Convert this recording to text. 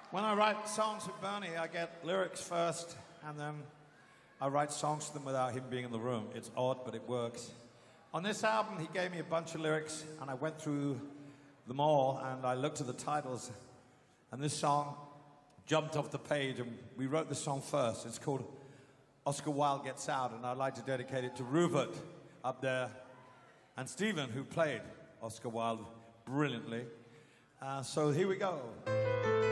When I write songs with Bernie, I get lyrics first, and then I write songs to them without him being in the room. It's odd, but it works. On this album, he gave me a bunch of lyrics, and I went through them all, and I looked at the titles, and this song jumped off the page, and we wrote the song first. It's called Oscar Wilde Gets Out, and I'd like to dedicate it to Rupert up there, and Stephen, who played Oscar Wilde brilliantly. So here we go.